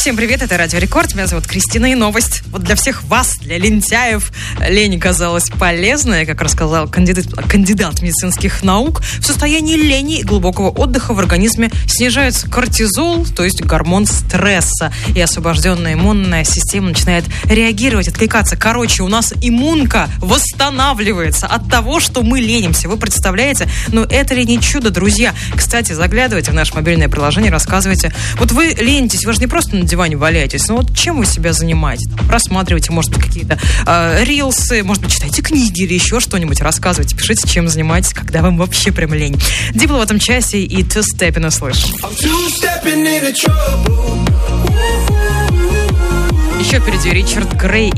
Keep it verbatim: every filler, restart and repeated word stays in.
Всем привет, это Радио Рекорд. Меня зовут Кристина, и новость вот для всех вас, для лентяев. Лень казалась полезной, как рассказал кандидат, кандидат медицинских наук. В состоянии лени и глубокого отдыха в организме снижается кортизол, то есть гормон стресса, и освобожденная иммунная система начинает реагировать, откликаться. Короче, у нас иммунка восстанавливается от того, что мы ленимся. Вы представляете? Но это ли не чудо, друзья? Кстати, заглядывайте в наше мобильное приложение, рассказывайте. Вот вы ленитесь, вы же не просто на диване валяетесь, ну вот чем вы себя занимаетесь? Там, просматриваете, может быть, какие-то э, рилсы, может быть, читаете книги или еще что-нибудь, рассказывайте, пишите, чем занимаетесь, когда вам вообще прям лень. Дипло в этом часе и Two Steppin' услышим. Еще впереди Ричард Грей